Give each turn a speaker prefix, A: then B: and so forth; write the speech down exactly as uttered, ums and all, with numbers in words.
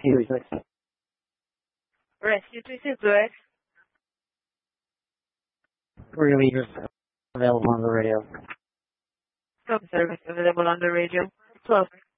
A: Rescue three six.
B: Rescue three six, go ahead.
A: Three liters available on the radio.
B: Stop service available on the radio. twelve.